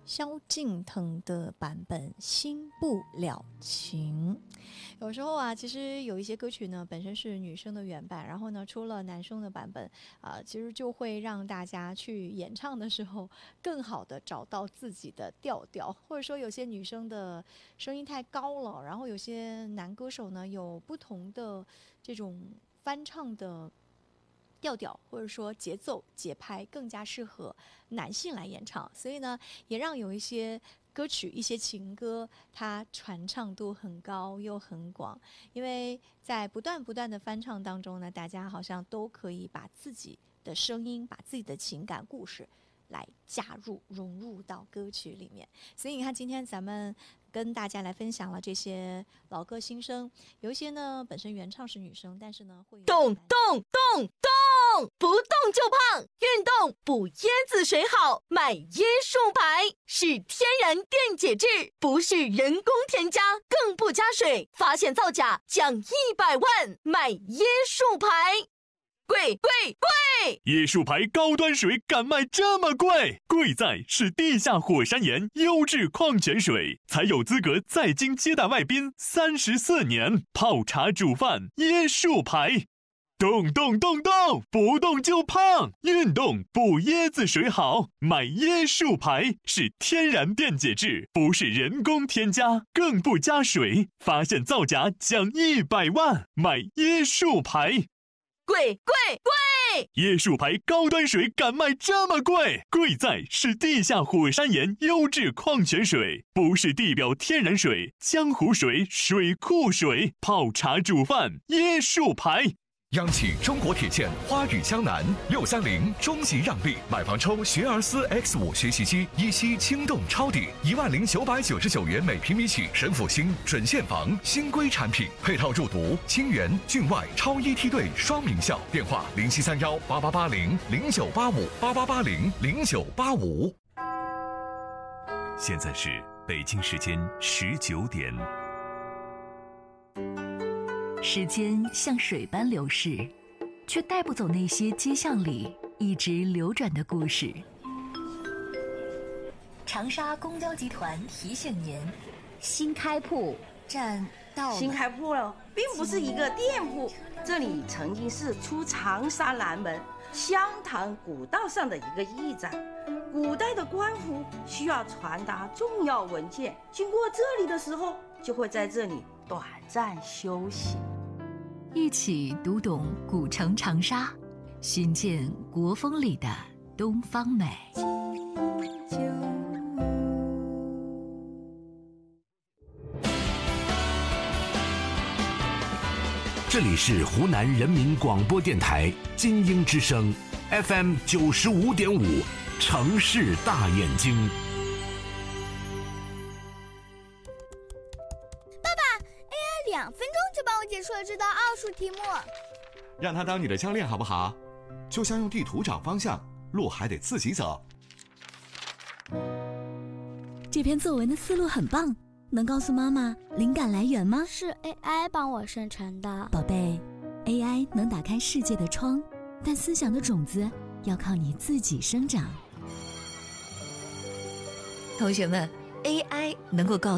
萧敬腾的版本《新不了情》。有时候啊，其实有一些歌曲呢，本身是女生的原版，然后呢出了男生的版本其实就会让大家去演唱的时候更好的找到自己的调调，或者说有些女生的声音太高了，然后有些男歌手呢有不同的这种翻唱的调调或者说节奏节拍更加适合男性来演唱，所以呢也让有一些歌曲一些情歌它传唱度很高又很广，因为在不断的翻唱当中呢，大家好像都可以把自己的声音把自己的情感故事来加入融入到歌曲里面。所以你看今天咱们跟大家来分享了这些老歌新生，有一些呢本身原唱是女生，但是呢会动，不动就胖，运动补椰子水好，买椰树牌是天然电解质，不是人工添加，更不加水，发现造假奖100万，买椰树牌。贵！ 椰树牌高端水敢卖这么贵？贵在是地下火山岩优质矿泉水，才有资格在京接待外宾34年，泡茶煮饭椰树牌。动，不动就胖，运动补椰子水好，买椰树牌是天然电解质，不是人工添加，更不加水，发现造假奖100万，买椰树牌。 贵！ 椰树牌高端水敢卖这么贵？贵在是地下火山岩优质矿泉水，不是地表天然水、江湖水、水库水，泡茶煮饭椰树牌。 央企中国铁建花语江南630中级让利，买房抽学而思 X5 学习机，一期轻动超抵10999元每平米起，神府新准现房新规产品，配套入读清源、郡外超一梯队双名校，电话07318880098588800985。 现在是北京时间19点。 时间像水般流逝，却带不走那些街巷里一直流转的故事。长沙公交集团提醒您：新开铺站到了。 新开铺了，并不是一个店铺，这里曾经是出长沙南门湘潭古道上的一个驿站。古代的官府需要传达重要文件，经过这里的时候，就会在这里短暂休息。 一起读懂古城长沙，寻见国风里的东方美。 这里是湖南人民广播电台金鹰之声 FM 95.5，城市大眼睛。 2分钟就帮我解出了这道奥数题目， 让他当你的教练好不好？就像用地图找方向，路还得自己走。 这篇作文的思路很棒，能告诉妈妈灵感来源吗？ 是 AI 帮我生成的。 宝贝， AI 能打开世界的窗，但思想的种子要靠你自己生长。 同学们， AI 能够告诉